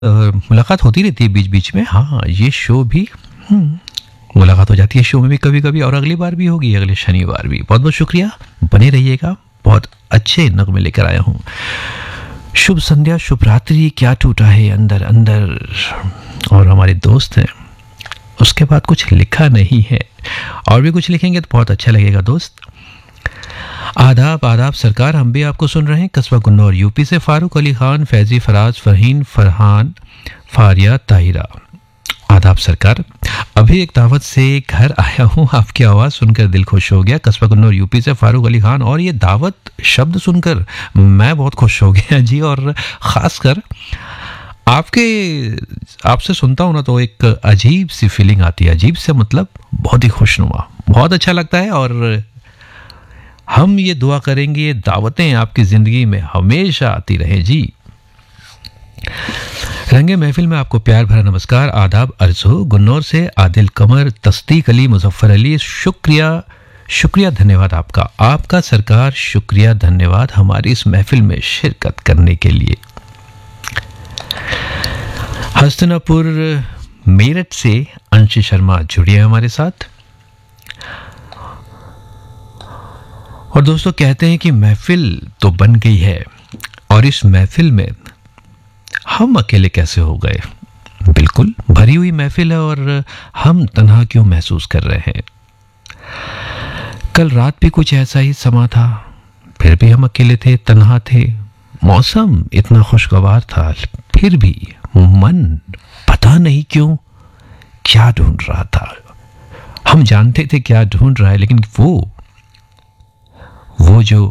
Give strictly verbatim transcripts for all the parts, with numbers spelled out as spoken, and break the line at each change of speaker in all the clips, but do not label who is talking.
अ, मुलाकात होती रहती है बीच-बीच में। हाँ, ये शो भी हुँ, मुलाकात हो जाती है शो में भी कभी-कभी और अगली बार भी होगी, अगले शनिवार भी। बहुत-बहुत शुक्रिया, बने रहिएगा, बहुत अच्छे नगमे लेकर आया हूँ। शुभ संध्या, शुभ रात्रि, क्या टूटा है अंदर-अंदर और हमारे दोस्त हैं, उसके बाद कुछ लिखा नहीं है और भी कुछ लिखेंगे तो बहुत अच्छा लगेगा दोस्त। आदाब आदाब सरकार, हम भी आपको सुन रहे हैं। कस्बा गुन्नौर यूपी से फारूक अली खान, फैजी, फराज, फरहीन, फरहान, फारिया, ताहिरा। आदाब सरकार, अभी एक दावत से घर आया हूँ, आपकी आवाज़ सुनकर दिल खुश हो गया। कस्बा गुन्नौर यूपी से फारूक अली खान, और ये दावत शब्द सुनकर मैं बहुत खुश हो गया जी। और ख़ासकर आपके आपसे सुनता हूँ ना तो एक अजीब सी फीलिंग आती है। अजीब से मतलब बहुत ही खुशनुमा, बहुत अच्छा लगता है। और हम ये दुआ करेंगे ये दावतें आपकी ज़िंदगी में हमेशा आती रहें जी। रंगे महफिल में आपको प्यार भरा नमस्कार, आदाब, अर्ज़ हो। गुन्नौर से आदिल कमर, तस्दीक अली, मुजफ्फर अली, शुक्रिया शुक्रिया धन्यवाद आपका आपका सरकार, शुक्रिया धन्यवाद हमारी इस महफिल में शिरकत करने के लिए। हस्तिनापुर मेरठ से अंशी शर्मा जुड़िए हमारे साथ। और दोस्तों कहते हैं कि महफिल तो बन गई है और इस महफिल में हम अकेले कैसे हो गए। बिल्कुल भरी हुई महफिल है और हम तन्हा क्यों महसूस कर रहे हैं। कल रात भी कुछ ऐसा ही समा था, फिर भी हम अकेले थे, तन्हा थे। मौसम इतना खुशगवार था, फिर भी मन पता नहीं क्यों क्या ढूंढ रहा था। हम जानते थे क्या ढूंढ रहा है, लेकिन वो वो जो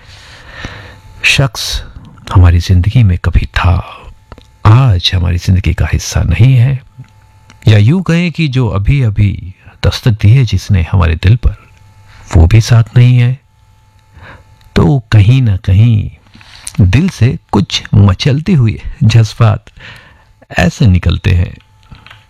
शख्स हमारी जिंदगी में कभी था, आज हमारी जिंदगी का हिस्सा नहीं है। या यूं कहें कि जो अभी अभी दस्तक दी है जिसने हमारे दिल पर, वो भी साथ नहीं है। तो कहीं ना कहीं दिल से कुछ मचलते हुए जज्बात ऐसे निकलते हैं।